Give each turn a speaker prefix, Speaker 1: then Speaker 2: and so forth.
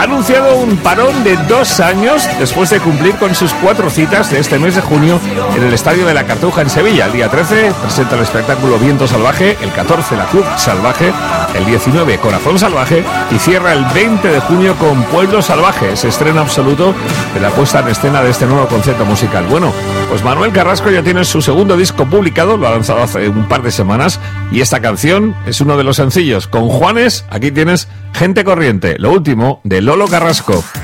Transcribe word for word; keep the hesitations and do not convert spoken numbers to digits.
Speaker 1: anunciado un parón de dos años después de cumplir con sus cuatro citas de este mes de junio en el Estadio de la Cartuja en Sevilla. El día trece presenta el espectáculo Viento Salvaje, el catorce la Club Salvaje, el diecinueve Corazón Salvaje y cierra el veinte de junio con Pueblo Salvaje. Es estreno absoluto de la puesta en escena de este nuevo concepto musical. Bueno, pues Manuel Carrasco ya tiene su segundo disco publicado, lo ha lanzado hace un par de semanas y esta canción es uno de los sencillos. Con Juanes, aquí tienes Gente Corriente, lo último de Lolo Carrasco.